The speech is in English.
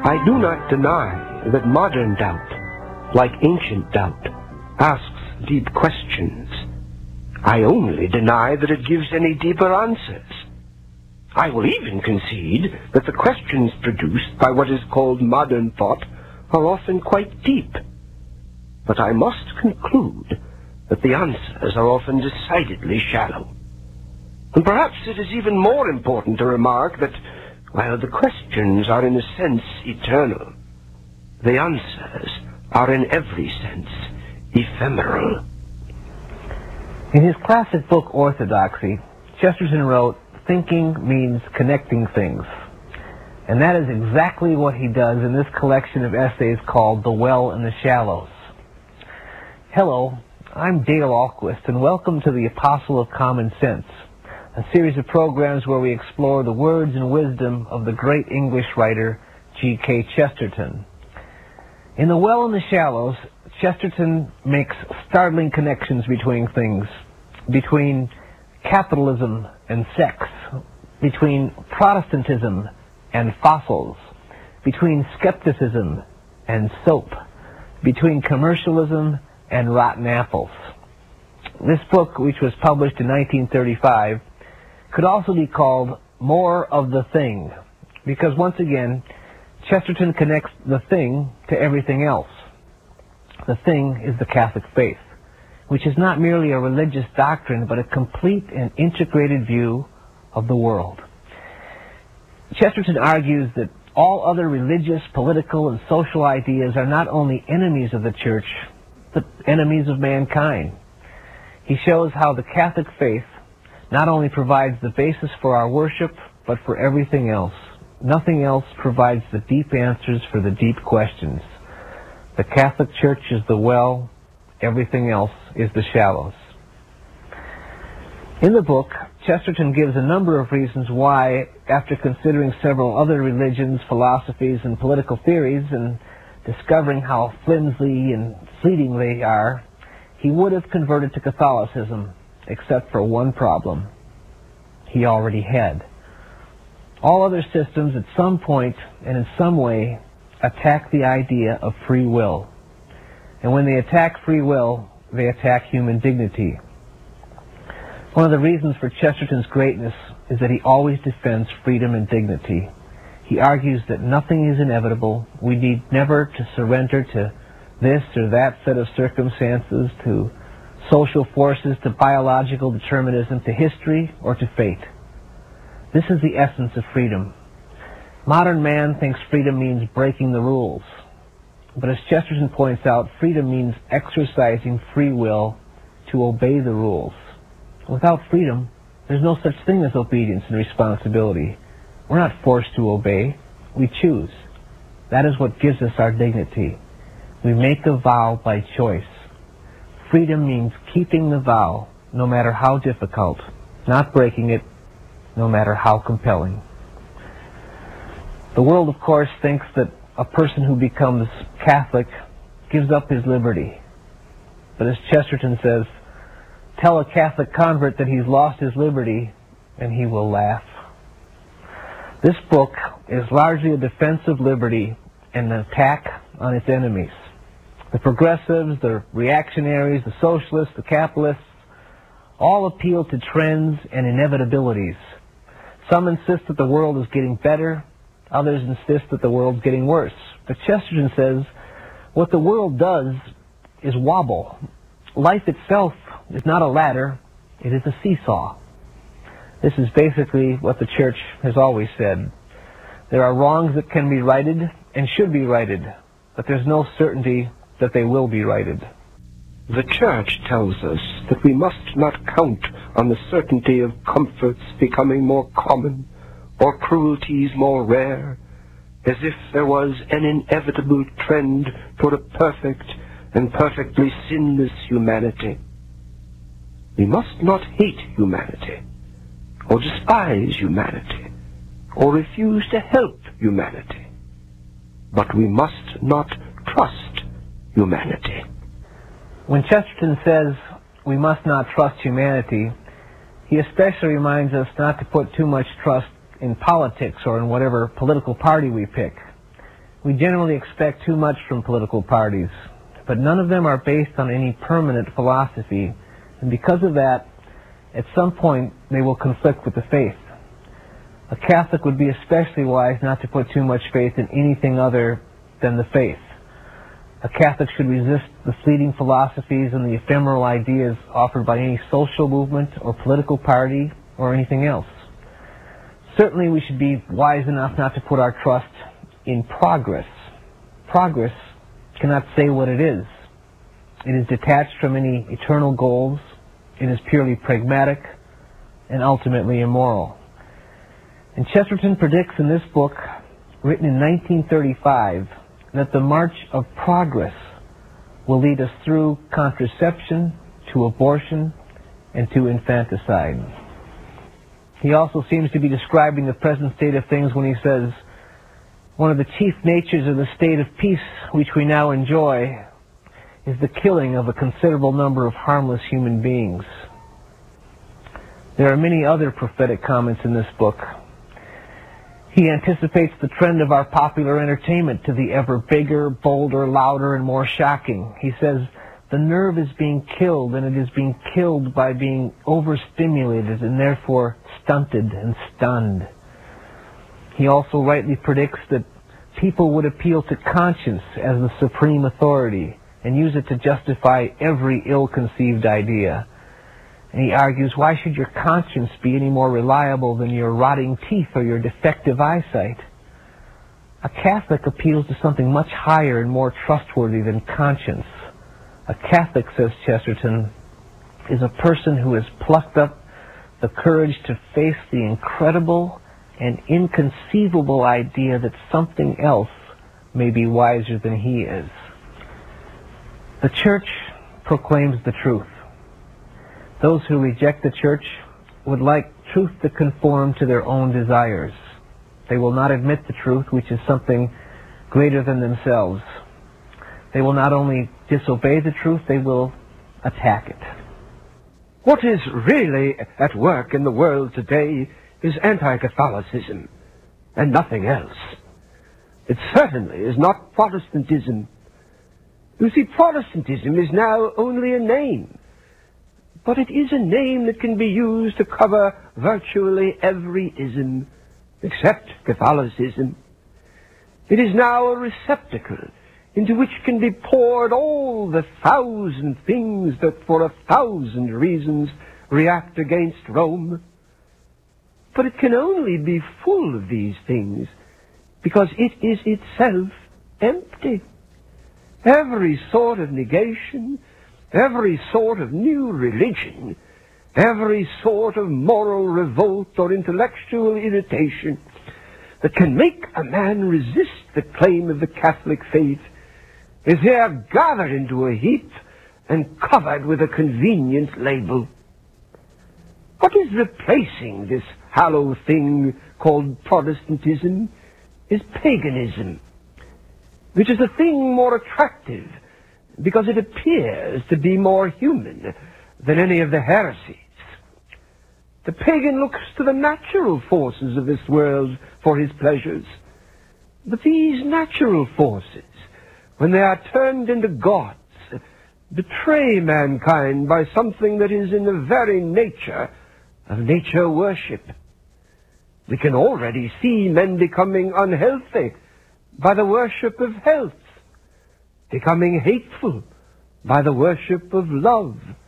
I do not deny that modern doubt, like ancient doubt, asks deep questions. I only deny that it gives any deeper answers. I will even concede that the questions produced by what is called modern thought are often quite deep. But I must conclude that the answers are often decidedly shallow. And perhaps it is even more important to remark that, while the questions are in a sense eternal, the answers are in every sense ephemeral. In his classic book, Orthodoxy, Chesterton wrote, "Thinking means connecting things." And that is exactly what he does in this collection of essays called The Well and the Shallows. Hello, I'm Dale Ahlquist, and welcome to the Apostle of Common Sense, a series of programs where we explore the words and wisdom of the great English writer G.K. Chesterton. In The Well and the Shallows, Chesterton makes startling connections between things, between capitalism and sex, between Protestantism and fossils, between skepticism and soap, between commercialism and rotten apples. This book, which was published in 1935, could also be called More of the Thing, because once again, Chesterton connects the thing to everything else. The thing is the Catholic faith, which is not merely a religious doctrine, but a complete and integrated view of the world. Chesterton argues that all other religious, political, and social ideas are not only enemies of the Church, but enemies of mankind. He shows how the Catholic faith not only provides the basis for our worship, but for everything else. Nothing else provides the deep answers for the deep questions. The Catholic Church is the well, everything else is the shallows. In the book, Chesterton gives a number of reasons why, after considering several other religions, philosophies, and political theories, and discovering how flimsy and fleeting they are, he would have converted to Catholicism, except for one problem. He already had. All other systems at some point and in some way attack the idea of free will. And when they attack free will, they attack human dignity. One of the reasons for Chesterton's greatness is that he always defends freedom and dignity. He argues that nothing is inevitable. We need never to surrender to this or that set of circumstances, to social forces, to biological determinism, to history, or to fate. This is the essence of freedom. Modern man thinks freedom means breaking the rules. But as Chesterton points out, freedom means exercising free will to obey the rules. Without freedom, there's no such thing as obedience and responsibility. We're not forced to obey. We choose. That is what gives us our dignity. We make a vow by choice. Freedom means keeping the vow, no matter how difficult, not breaking it, no matter how compelling. The world, of course, thinks that a person who becomes Catholic gives up his liberty. But as Chesterton says, tell a Catholic convert that he's lost his liberty, and he will laugh. This book is largely a defense of liberty and an attack on its enemies. The progressives, the reactionaries, the socialists, the capitalists, all appeal to trends and inevitabilities. Some insist that the world is getting better. Others insist that the world's getting worse. But Chesterton says, what the world does is wobble. Life itself is not a ladder, it is a seesaw. This is basically what the Church has always said. There are wrongs that can be righted and should be righted, but there's no certainty that they will be righted. The Church tells us that we must not count on the certainty of comforts becoming more common or cruelties more rare, as if there was an inevitable trend toward a perfect and perfectly sinless humanity. We must not hate humanity, or despise humanity, or refuse to help humanity, but we must not trust humanity. When Chesterton says we must not trust humanity, he especially reminds us not to put too much trust in politics or in whatever political party we pick. We generally expect too much from political parties, but none of them are based on any permanent philosophy, and because of that, at some point they will conflict with the faith. A Catholic would be especially wise not to put too much faith in anything other than the faith. A Catholic should resist the fleeting philosophies and the ephemeral ideas offered by any social movement or political party or anything else. Certainly we should be wise enough not to put our trust in progress. Progress cannot say what it is. It is detached from any eternal goals. It is purely pragmatic and ultimately immoral. And Chesterton predicts in this book, written in 1935, that the march of progress will lead us through contraception, to abortion, and to infanticide. He also seems to be describing the present state of things when he says, one of the chief natures of the state of peace which we now enjoy is the killing of a considerable number of harmless human beings. There are many other prophetic comments in this book. He anticipates the trend of our popular entertainment to the ever bigger, bolder, louder, and more shocking. He says, the nerve is being killed, and it is being killed by being overstimulated and therefore stunted and stunned. He also rightly predicts that people would appeal to conscience as the supreme authority and use it to justify every ill-conceived idea. And he argues, why should your conscience be any more reliable than your rotting teeth or your defective eyesight? A Catholic appeals to something much higher and more trustworthy than conscience. A Catholic, says Chesterton, is a person who has plucked up the courage to face the incredible and inconceivable idea that something else may be wiser than he is. The Church proclaims the truth. Those who reject the Church would like truth to conform to their own desires. They will not admit the truth, which is something greater than themselves. They will not only disobey the truth, they will attack it. What is really at work in the world today is anti-Catholicism, and nothing else. It certainly is not Protestantism. You see, Protestantism is now only a name, but it is a name that can be used to cover virtually every ism, except Catholicism. It is now a receptacle into which can be poured all the 1,000 things that for 1,000 reasons react against Rome. But it can only be full of these things because it is itself empty. Every sort of negation, every sort of new religion, every sort of moral revolt or intellectual irritation that can make a man resist the claim of the Catholic faith is here gathered into a heap and covered with a convenient label. What is replacing this hollow thing called Protestantism is paganism, which is a thing more attractive because it appears to be more human than any of the heresies. The pagan looks to the natural forces of this world for his pleasures. But these natural forces, when they are turned into gods, betray mankind by something that is in the very nature of nature worship. We can already see men becoming unhealthy by the worship of health, becoming hateful by the worship of love,